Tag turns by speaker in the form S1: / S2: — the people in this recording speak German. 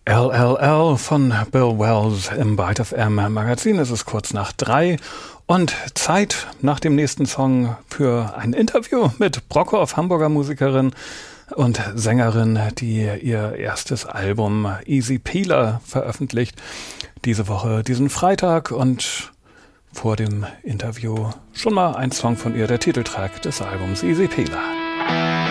S1: LLL von Bill Wells im Byte FM Magazin. Es ist kurz nach 3 und Zeit nach dem nächsten Song für ein Interview mit Brockhoff, Hamburger Musikerin und Sängerin, die ihr erstes Album Easy Peeler veröffentlicht. Diese Woche, diesen Freitag, und vor dem Interview schon mal ein Song von ihr, der Titeltrack des Albums Easy Peeler.